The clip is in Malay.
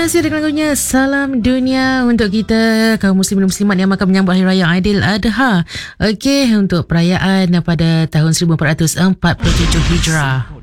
masih dengan lagunya Salam Dunia untuk kita kaum muslimin dan muslimat yang akan menyambut Hari Raya Aidiladha. Okey, untuk perayaan pada tahun 1447 Hijrah.